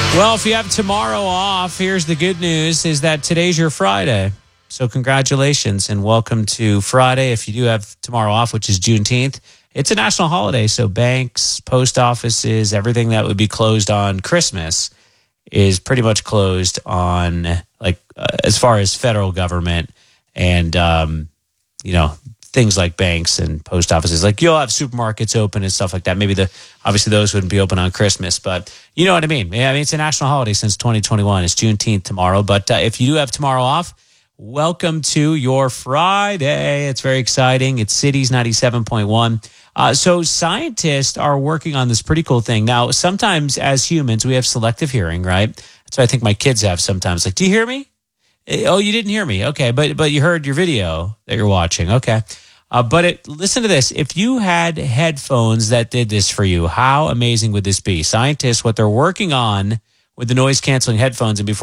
Well, if you have tomorrow off, here's the good news is that today's your Friday. So congratulations and welcome to Friday. If you do have tomorrow off, which is Juneteenth, it's a national holiday. So banks, post offices, everything that would be closed on Christmas is pretty much closed on as far as federal government and, things like banks and post offices. Like you'll have supermarkets open and stuff like that. Maybe obviously those wouldn't be open on Christmas, but you know what I mean? Yeah, I mean, it's a national holiday since 2021. It's Juneteenth tomorrow. But if you do have tomorrow off, welcome to your Friday. It's very exciting. It's Cities 97.1. So scientists are working on this pretty cool thing. Now, sometimes as humans, we have selective hearing, right? That's what I think my kids have sometimes. Like, do you hear me? Oh, you didn't hear me. Okay, but you heard your video that you're watching. Okay. Listen to this. If you had headphones that did this for you, how amazing would this be? Scientists, what they're working on with the noise canceling headphones, and before